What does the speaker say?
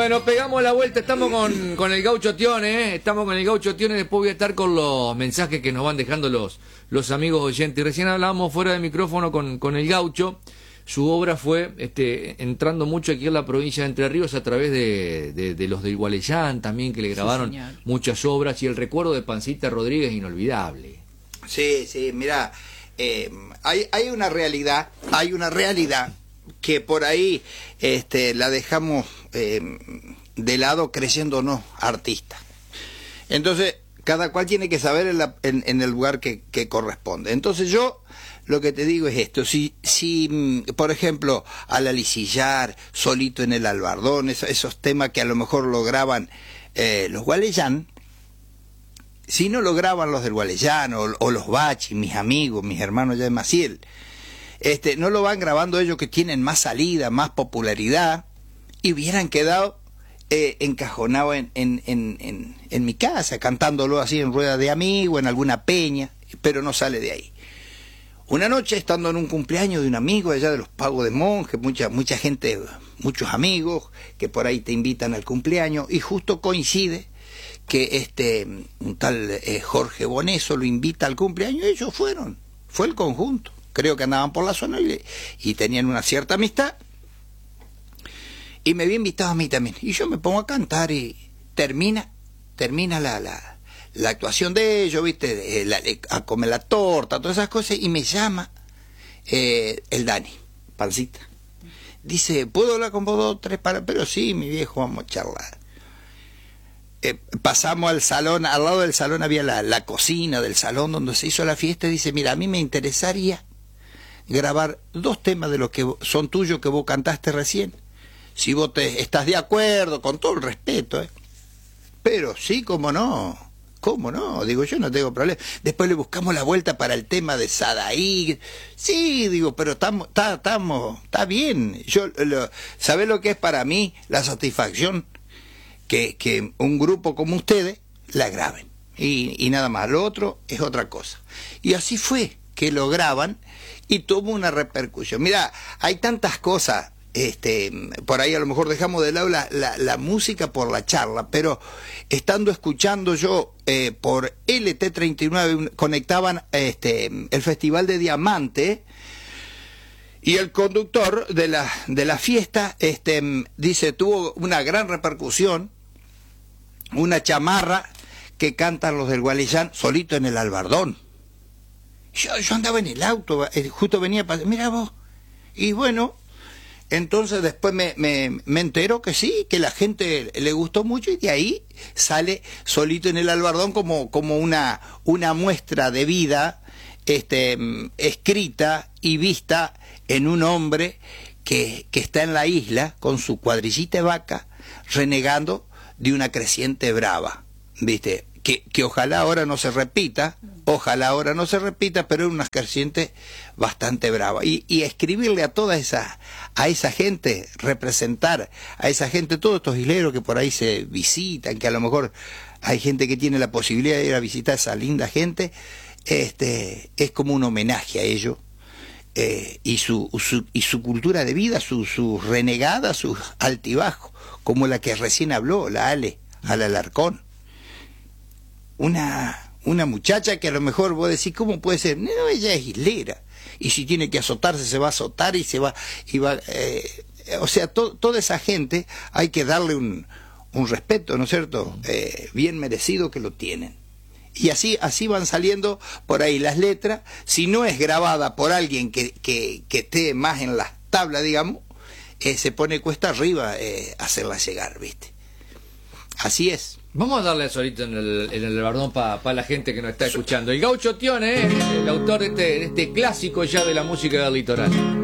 Bueno, pegamos la vuelta, estamos con el Gaucho Tione, estamos con el Gaucho Tione, después voy a estar con los mensajes que nos van dejando los amigos oyentes. Y recién hablábamos fuera de micrófono con el Gaucho. Su obra fue entrando mucho aquí en la provincia de Entre Ríos a través de los del Gualeyán también, que le grabaron muchas obras, y el recuerdo de Pancita Rodríguez inolvidable. Sí, mirá, hay una realidad que por ahí la dejamos de lado creyéndonos artistas. Entonces, cada cual tiene que saber en el lugar que corresponde. Entonces yo lo que te digo es esto: si por ejemplo, al Alicillar, Solito en el Albardón, esos temas que a lo mejor lo graban los Gualeyán, si no lo graban los del Gualeyán o los Bachi, mis amigos, mis hermanos ya de Maciel, no lo van grabando ellos, que tienen más salida, más popularidad, y hubieran quedado encajonados en mi casa, cantándolo así en rueda de amigos, en alguna peña, pero no sale de ahí. Una noche, estando en un cumpleaños de un amigo allá de los Pagos de Monje, mucha gente, muchos amigos que por ahí te invitan al cumpleaños, y justo coincide que un tal Jorge Boneso lo invita al cumpleaños, y ellos fueron, fue el conjunto, creo que andaban por la zona y tenían una cierta amistad, y me había invitado a mí también, y yo me pongo a cantar, y termina la actuación de ellos, ¿viste? A comer la torta, todas esas cosas, y me llama el Dani, Pancita. Dice, ¿puedo hablar con vos 2 o 3 para? Pero sí, mi viejo, vamos a charlar. Pasamos al salón, al lado del salón había la cocina del salón donde se hizo la fiesta, y dice, mira, a mí me interesaría grabar 2 temas de los que son tuyos, que vos cantaste recién. Si vos estás de acuerdo, con todo el respeto, pero sí, ¿cómo no? Digo, yo no tengo problema. Después le buscamos la vuelta para el tema de Sadaí. Sí, digo, pero está bien. ¿Sabés lo que es para mí la satisfacción? Que un grupo como ustedes la graben. Y nada más. Lo otro es otra cosa. Y así fue que lo graban y tuvo una repercusión. Mira, hay tantas cosas. Por ahí a lo mejor dejamos de lado la música por la charla, pero estando escuchando yo por LT39 conectaban el Festival de Diamante, y el conductor de la fiesta dice, tuvo una gran repercusión una chamarra que cantan los del Gualeyán, Solito en el Albardón. Yo andaba en el auto, justo venía para... Mira vos, y bueno... Entonces después me entero que sí, que la gente le gustó mucho, y de ahí sale Solito en el Albardón como una muestra de vida escrita y vista en un hombre que está en la isla con su cuadrillita de vaca renegando de una creciente brava, ¿viste? Que ojalá ahora no se repita, pero es una creciente bastante brava. Y escribirle a toda a esa gente, representar a esa gente, todos estos isleros que por ahí se visitan, que a lo mejor hay gente que tiene la posibilidad de ir a visitar a esa linda gente, es como un homenaje a ellos, y su cultura de vida, sus renegadas, sus altibajos, como la que recién habló, la Ale Alarcón. Una muchacha que a lo mejor vos decís, ¿cómo puede ser? No, ella es islera, y si tiene que azotarse se va a azotar, y va o sea, toda esa gente hay que darle un respeto, ¿no es cierto? Bien merecido, que lo tienen. Y así van saliendo por ahí las letras. Si no es grabada por alguien que esté más en las tablas, digamos, se pone cuesta arriba hacerla llegar, ¿viste? Así es. Vamos a darle Solito en el Albardón para la gente que nos está escuchando. El Gaucho Tione, el autor de este clásico ya de la música del litoral.